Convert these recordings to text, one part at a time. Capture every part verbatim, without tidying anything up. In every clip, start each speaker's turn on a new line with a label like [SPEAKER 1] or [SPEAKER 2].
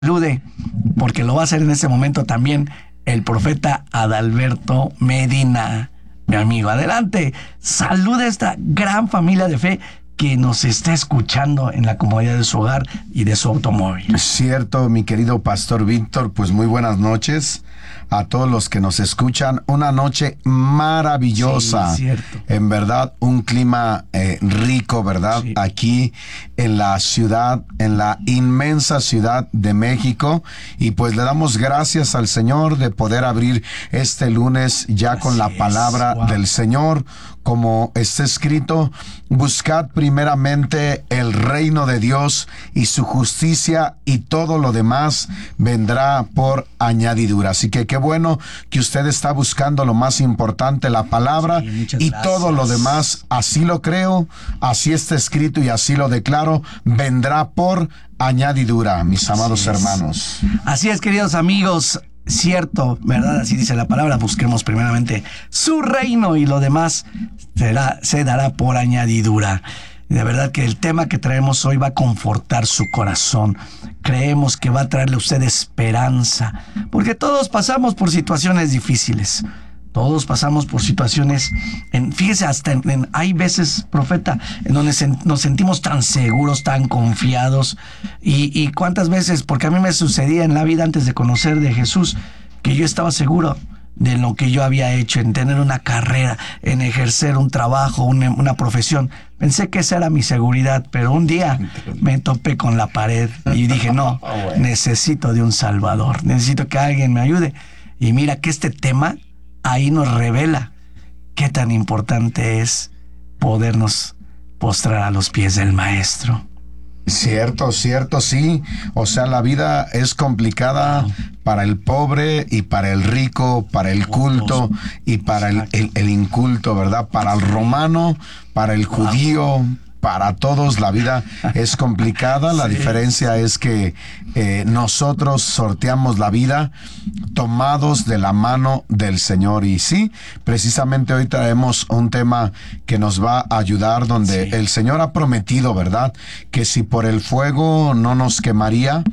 [SPEAKER 1] salude, porque lo va a hacer en este momento también el profeta Adalberto Medina, mi amigo. Adelante, saluda a esta gran familia de fe que nos está escuchando en la comodidad de su hogar y de su automóvil.
[SPEAKER 2] Cierto, mi querido Pastor Víctor, pues muy buenas noches a todos los que nos escuchan. Una noche maravillosa.
[SPEAKER 1] Sí, cierto.
[SPEAKER 2] En verdad, un clima eh, rico, ¿verdad?
[SPEAKER 1] Sí.
[SPEAKER 2] Aquí en la ciudad, en la inmensa ciudad de México. Y pues le damos gracias al Señor de poder abrir este lunes ya
[SPEAKER 1] Así
[SPEAKER 2] con la
[SPEAKER 1] es.
[SPEAKER 2] palabra
[SPEAKER 1] Wow.
[SPEAKER 2] del Señor. Como está escrito, buscad primeramente el reino de Dios y su justicia, y todo lo demás vendrá por añadidura. Así que qué bueno que usted está buscando lo más importante, la palabra,
[SPEAKER 1] Sí, muchas
[SPEAKER 2] y
[SPEAKER 1] gracias.
[SPEAKER 2] todo lo demás, así lo creo, así está escrito y así lo declaro, vendrá por añadidura, mis amados
[SPEAKER 1] es.
[SPEAKER 2] hermanos.
[SPEAKER 1] Así es, queridos amigos, cierto, ¿verdad? Así dice la palabra, busquemos primeramente su reino y lo demás será, se dará por añadidura. De verdad que el tema que traemos hoy va a confortar su corazón. Creemos que va a traerle a usted esperanza, porque todos pasamos por situaciones difíciles. Todos pasamos por situaciones, en, fíjese, hasta en, en, hay veces, profeta, en donde se, nos sentimos tan seguros, tan confiados. Y, y cuántas veces, porque a mí me sucedía en la vida antes de conocer de Jesús, que yo estaba seguro de lo que yo había hecho, en tener una carrera, en ejercer un trabajo, una, una profesión. Pensé que esa era mi seguridad, pero un día me topé con la pared y dije, no, necesito de un Salvador, necesito que alguien me ayude. Y mira que este tema ahí nos revela qué tan importante es podernos postrar a los pies del Maestro.
[SPEAKER 2] Cierto, cierto, sí. O sea, la vida es complicada para el pobre y para el rico, para el culto y para el, el, el inculto, ¿verdad? Para el romano, para el judío, para todos la vida es complicada. La sí. diferencia es que eh, nosotros sorteamos la vida tomados de la mano del Señor. Y sí, precisamente hoy traemos un tema que nos va a ayudar, donde sí. el Señor ha prometido, ¿verdad?, que si por el fuego no nos quemaría,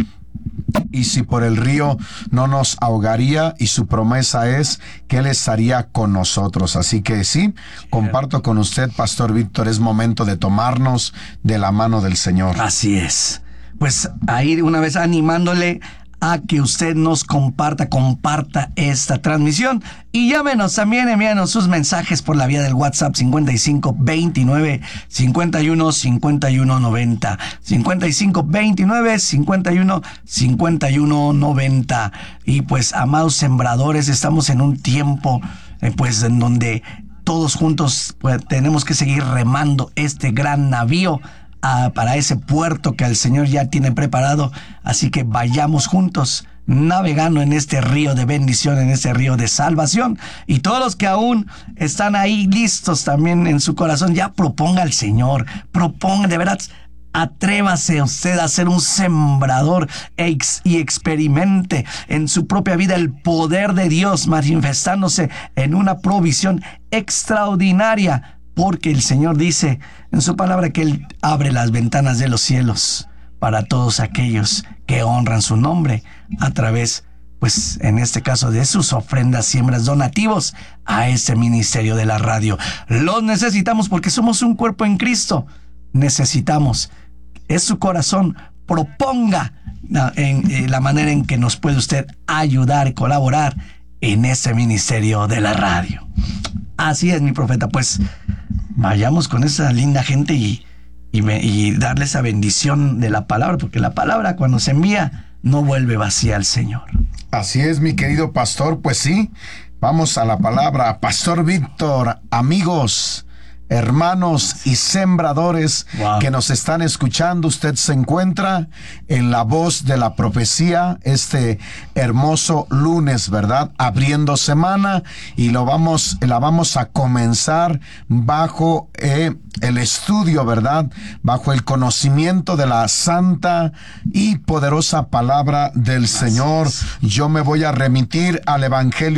[SPEAKER 2] y si por el río no nos ahogaría, y su promesa es que Él estaría con nosotros. Así que sí, comparto con usted, Pastor Víctor, es momento de tomarnos de la mano del Señor.
[SPEAKER 1] Así es. Pues ahí una vez animándole a que usted nos comparta, comparta esta transmisión, y llámenos también, envíanos sus mensajes por la vía del WhatsApp cincuenta y cinco veintinueve cincuenta y uno cincuenta y uno noventa, cincuenta y cinco veintinueve cincuenta y uno cincuenta y uno noventa. Y pues, amados sembradores, estamos en un tiempo eh, pues en donde todos juntos pues, tenemos que seguir remando este gran navío A, para ese puerto que el Señor ya tiene preparado. Así que vayamos juntos navegando en este río de bendición, en este río de salvación. Y todos los que aún están ahí listos también en su corazón, ya proponga al Señor, proponga, de verdad, atrévase usted a ser un sembrador ex y experimente en su propia vida el poder de Dios manifestándose en una provisión extraordinaria. Porque el Señor dice en su palabra que Él abre las ventanas de los cielos para todos aquellos que honran su nombre a través, pues en este caso, de sus ofrendas, siembras, donativos a este ministerio de la radio. Los necesitamos porque somos un cuerpo en Cristo. Necesitamos. Es su corazón. Proponga en, en la manera en que nos puede usted ayudar y colaborar en este ministerio de la radio. Así es, mi profeta. Pues vayamos con esa linda gente y, y, y darle esa bendición de la palabra, porque la palabra, cuando se envía, no vuelve vacía al Señor.
[SPEAKER 2] Así es, mi querido pastor. Pues sí, vamos a la palabra. Pastor Víctor, amigos, hermanos y sembradores wow. que nos están escuchando, usted se encuentra en la voz de la profecía este hermoso lunes, ¿verdad? Abriendo semana, y lo vamos, la vamos a comenzar bajo eh, el estudio, ¿verdad? Bajo el conocimiento de la santa y poderosa palabra del Señor. Yo me voy a remitir al Evangelio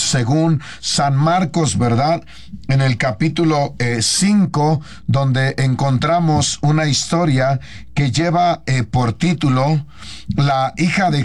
[SPEAKER 2] según San Marcos, ¿verdad? En el capítulo cinco, eh, donde encontramos una historia que lleva eh, por título La hija de